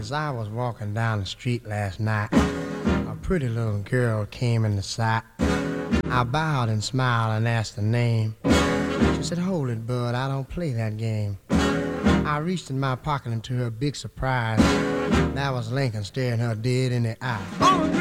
As I was walking down the street last night, a pretty little girl came into sight. I bowed and smiled and asked her name. She said, "Hold it, bud, I don't play that game." I reached in my pocket and to her big surprise, that was Lincoln staring her dead in the eye.